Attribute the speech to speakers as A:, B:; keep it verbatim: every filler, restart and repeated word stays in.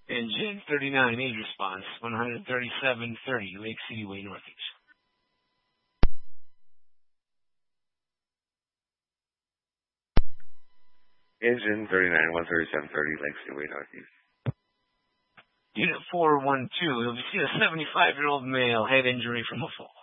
A: Engine thirty-nine, age response, one thirty-seven thirty, Lake City Way, Northeast.
B: Engine thirty-nine, one thirty-seven thirty, Lake City Way, Northeast.
A: Unit four one two, you'll see a seventy-five-year-old male, head injury from a fall.